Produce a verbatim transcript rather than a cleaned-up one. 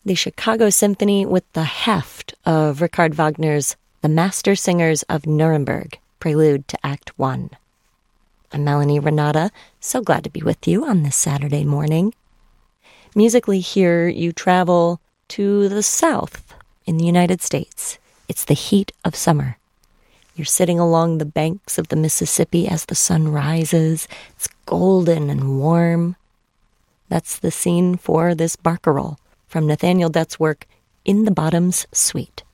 the Chicago Symphony with the heft of Richard Wagner's The Master Singers of Nuremberg, prelude to Act One. I'm Melanie Renata, so glad to be with you on this Saturday morning. Musically here, you travel to the south in the United States. It's the heat of summer. You're sitting along the banks of the Mississippi as the sun rises. It's golden and warm. That's the scene for this barcarolle from Nathaniel Dett's work, In the Bottoms Suite.